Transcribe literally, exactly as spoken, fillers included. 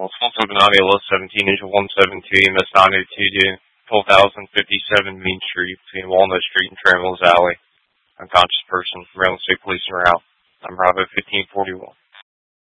Responsive to Nadia List seventeen inch one seven two, M S nine oh two to twelve thousand fifty-seven Main Street between Walnut Street and Trammell's Alley. Unconscious person. Maryland State Police en route. I'm Bravo fifteen forty-one.